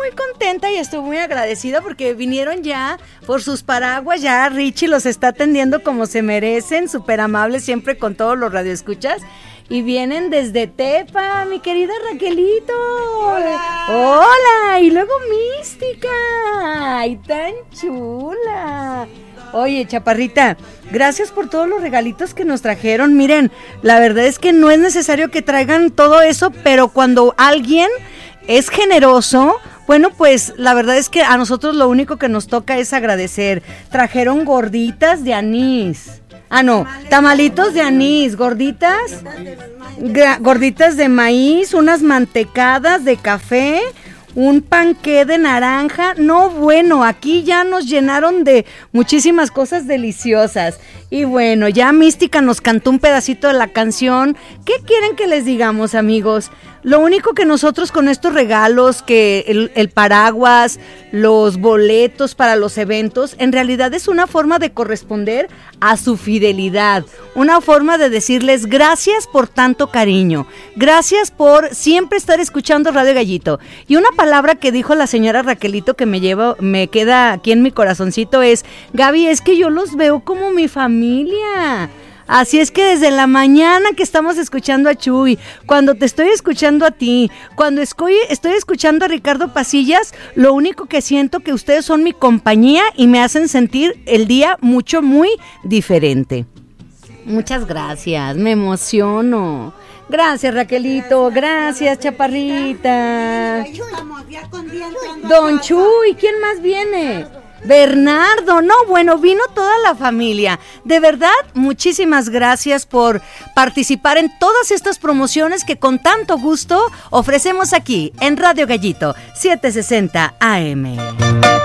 muy contenta y estoy muy agradecida porque vinieron ya por sus paraguas, ya Richie los está atendiendo como se merecen, súper amables siempre con todos los radioescuchas. Y vienen desde Tepa, mi querida Raquelito. ¡Hola! ¡Hola! Y luego Mística. ¡Ay, tan chula! Oye, Chaparrita, gracias por todos los regalitos que nos trajeron. Miren, la verdad es que no es necesario que traigan todo eso, pero cuando alguien es generoso, bueno, pues la verdad es que a nosotros lo único que nos toca es agradecer. Trajeron gorditas de anís. No, tamalitos de anís, gorditas de maíz, unas mantecadas de café, un panqué de naranja. No, bueno, aquí ya nos llenaron de muchísimas cosas deliciosas. Y bueno, ya Mística nos cantó un pedacito de la canción. ¿Qué quieren que les digamos, amigos? Lo único que nosotros con estos regalos, que el paraguas, los boletos para los eventos, en realidad es una forma de corresponder a su fidelidad, una forma de decirles gracias por tanto cariño, gracias por siempre estar escuchando Radio Gallito. Y una palabra que dijo la señora Raquelito que me queda aquí en mi corazoncito es: Gaby, es que yo los veo como mi familia. Así es que desde la mañana que estamos escuchando a Chuy, cuando te estoy escuchando a ti, cuando estoy escuchando a Ricardo Pasillas, lo único que siento que ustedes son mi compañía y me hacen sentir el día muy diferente. Muchas gracias, me emociono. Gracias, Raquelito, gracias, Chaparrita. Don Chuy, ¿quién más viene? Bernardo, no, bueno, vino toda la familia. De verdad, muchísimas gracias por participar en todas estas promociones que con tanto gusto ofrecemos aquí en Radio Gallito 760 AM.